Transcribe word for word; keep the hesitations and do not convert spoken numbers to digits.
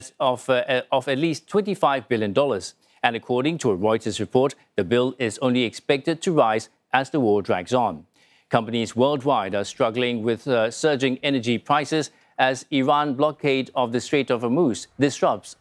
of, uh, of at least twenty-five billion dollars. And according to a Reuters report, the bill is only expected to rise as the war drags on. Companies worldwide are struggling with uh, surging energy prices as Iran blockade of the Strait of Hormuz disrupts